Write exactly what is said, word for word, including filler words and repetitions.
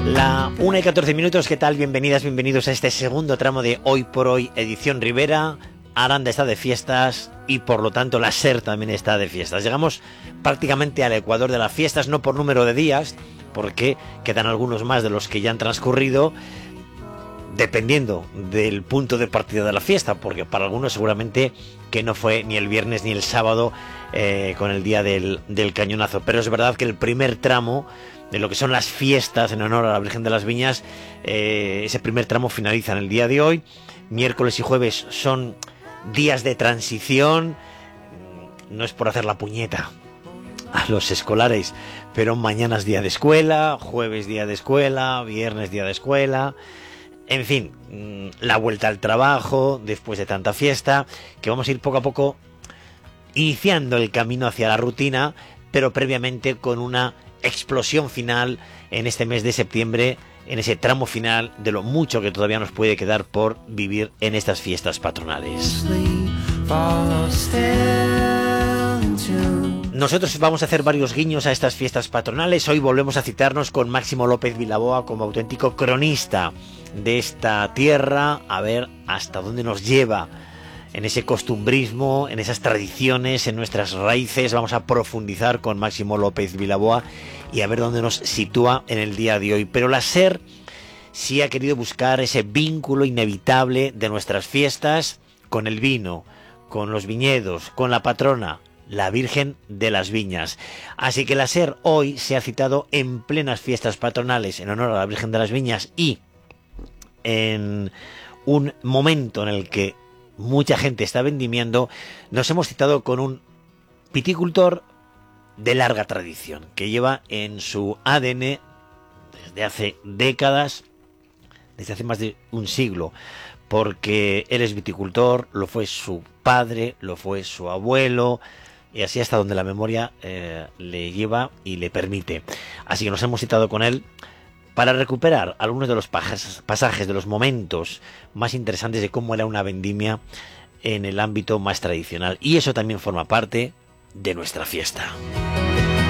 La una y catorce minutos, ¿qué tal? Bienvenidas, bienvenidos a este segundo tramo de Hoy por Hoy, edición Ribera. Aranda está de fiestas y por lo tanto la SER también está de fiestas. Llegamos prácticamente al ecuador de las fiestas, no por número de días, porque quedan algunos más de los que ya han transcurrido, dependiendo del punto de partida de la fiesta, porque para algunos seguramente que no fue ni el viernes ni el sábado eh, con el día del, del cañonazo. Pero es verdad que el primer tramo de lo que son las fiestas en honor a la Virgen de las Viñas, eh, ese primer tramo finaliza en el día de hoy. Miércoles y jueves son días de transición, no es por hacer la puñeta a los escolares, pero mañana es día de escuela, jueves día de escuela, viernes día de escuela, en fin, la vuelta al trabajo después de tanta fiesta, que vamos a ir poco a poco iniciando el camino hacia la rutina, pero previamente con una explosión final en este mes de septiembre, en ese tramo final de lo mucho que todavía nos puede quedar por vivir en estas fiestas patronales. Nosotros vamos a hacer varios guiños a estas fiestas patronales. Hoy volvemos a citarnos con Máximo López Vilaboa como auténtico cronista de esta tierra, a ver hasta dónde nos lleva en ese costumbrismo, en esas tradiciones, en nuestras raíces. Vamos a profundizar con Máximo López Vilaboa y a ver dónde nos sitúa en el día de hoy. Pero la SER sí ha querido buscar ese vínculo inevitable de nuestras fiestas con el vino, con los viñedos, con la patrona, la Virgen de las Viñas. Así que la SER hoy se ha citado en plenas fiestas patronales en honor a la Virgen de las Viñas y en un momento en el que mucha gente está vendimiando. Nos hemos citado con un viticultor de larga tradición, que lleva en su A D N desde hace décadas, desde hace más de un siglo, porque él es viticultor, lo fue su padre, lo fue su abuelo, y así hasta donde la memoria eh, le lleva y le permite. Así que nos hemos citado con él para recuperar algunos de los pasajes, de los momentos más interesantes de cómo era una vendimia en el ámbito más tradicional. Y eso también forma parte de nuestra fiesta.